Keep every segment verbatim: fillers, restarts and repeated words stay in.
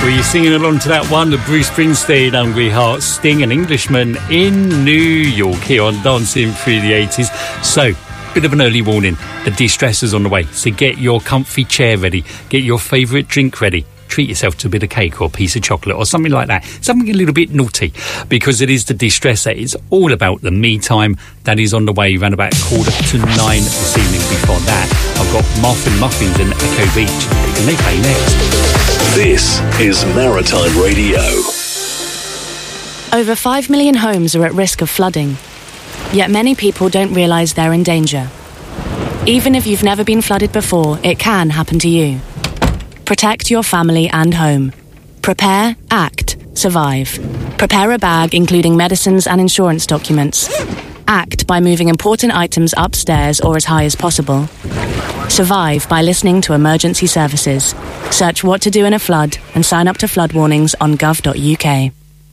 Were you singing along to that one, the Bruce Springsteen, Hungry Hearts, Sting, an Englishman in New York here on Dancing Through the eighties. So, bit of an early warning, the de-stressor's on the way, so get your comfy chair ready, get your favourite drink ready, treat yourself to a bit of cake or a piece of chocolate or something like that, something a little bit naughty, because it is the de-stressor. It's all about the me time that is on the way around about quarter to nine this evening. Before that, I've got Martha Muffins and Echo Beach, and they play next. This is Maritime Radio. Over five million homes are at risk of flooding, yet many people don't realise they're in danger. Even if you've never been flooded before, it can happen to you. Protect your family and home. Prepare, act, survive. Prepare a bag including medicines and insurance documents. Act by moving important items upstairs or as high as possible. Survive by listening to emergency services. Search what to do in a flood and sign up to flood warnings on gov dot u k.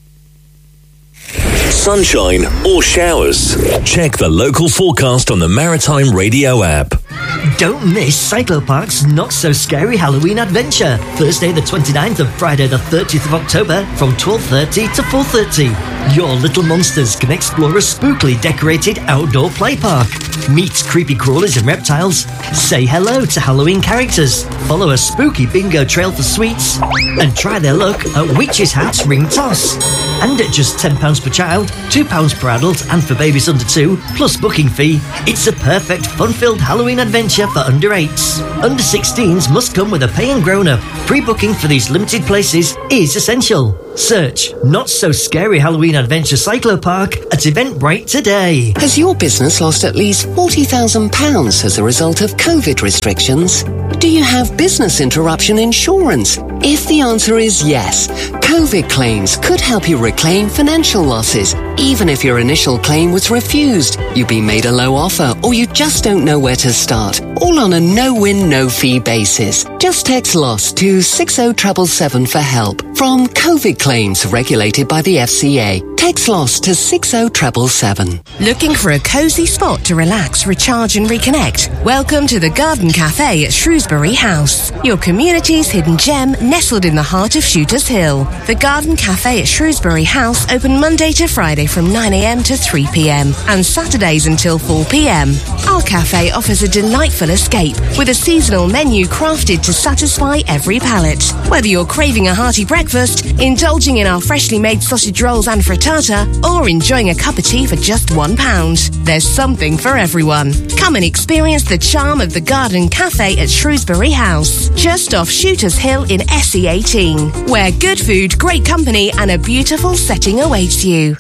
Sunshine or showers? Check the local forecast on the Maritime Radio app. Don't miss Cyclopark's Not So Scary Halloween Adventure. Thursday the twenty-ninth and Friday the thirtieth of October from twelve thirty to four thirty. Your little monsters can explore a spookily decorated outdoor play park. Meet creepy crawlers and reptiles. Say hello to Halloween characters. Follow a spooky bingo trail for sweets. And try their luck at Witch's Hat's Ring Toss. And at just ten pounds per child, two pounds per adult, and for babies under two, plus booking fee, it's a perfect fun-filled Halloween adventure for under eights. Under sixteens must come with a paying grown-up. Pre-booking for these limited places is essential. Search Not So Scary Halloween Adventure Cyclopark at Eventbrite today. Has your business lost at least forty thousand pounds as a result of COVID restrictions? Do you have business interruption insurance? If the answer is yes, COVID claims could help you reclaim financial losses, even if your initial claim was refused, you've been made a low offer, or you just don't know where to start, all on a no-win, no-fee basis. Just text LOSS to six oh seven seven for help. From COVID claims regulated by the F C A, text LOSS to six oh seven seven. Looking for a cosy spot to relax, recharge and reconnect? Welcome to the Garden Cafe at Shrewsbury House, your community's hidden gem nestled in the heart of Shooters Hill. The Garden Cafe at Shrewsbury House open Monday to Friday from nine a m to three p m and Saturdays until four p m. Our cafe offers a delightful escape with a seasonal menu crafted to satisfy every palate. Whether you're craving a hearty breakfast, indulging in our freshly made sausage rolls and frittata, or enjoying a cup of tea for just one pound, there's something for everyone. Come and experience the charm of the Garden Cafe at Shrewsbury House, just off Shooters Hill in S E eighteen, where good food, great company and a beautiful setting awaits you.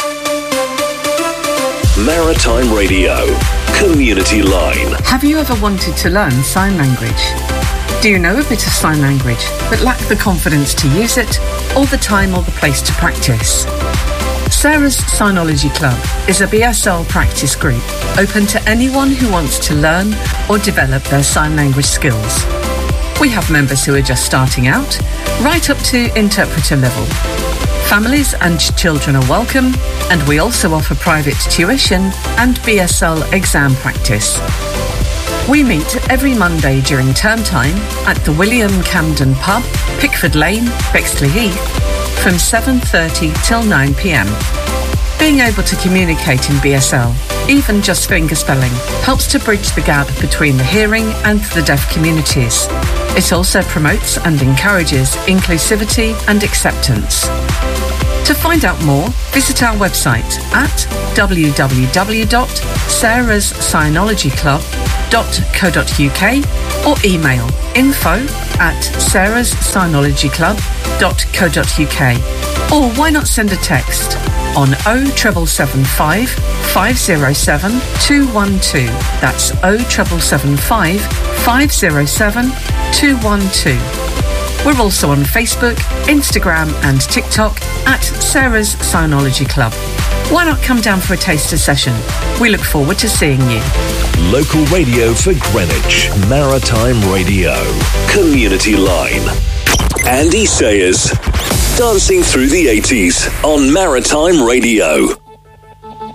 Maritime Radio, Community Line. Have you ever wanted to learn sign language? Do you know a bit of sign language but lack the confidence to use it, or the time or the place to practice? Sarah's Signology Club is a B S L practice group open to anyone who wants to learn or develop their sign language skills. We have members who are just starting out, right up to interpreter level. Families and children are welcome, and we also offer private tuition and B S L exam practice. We meet every Monday during term time at the William Camden Pub, Pickford Lane, Bexley Heath, from seven thirty till nine p m. Being able to communicate in B S L, even just finger spelling, helps to bridge the gap between the hearing and the deaf communities. It also promotes and encourages inclusivity and acceptance. To find out more, visit our website at w w w dot sarahs signology club dot co dot u k or email info at sarahs signology club dot co dot u k. Or why not send a text on oh seven seven five, five oh seven, two one two. That's oh seven seven five, five oh seven, two one two. We're also on Facebook, Instagram and TikTok at Sarah's Signology Club. Why not come down for a taster session? We look forward to seeing you. Local radio for Greenwich, Maritime Radio, Community Line. Andy Sayers, Dancing Through the eighties on Maritime Radio.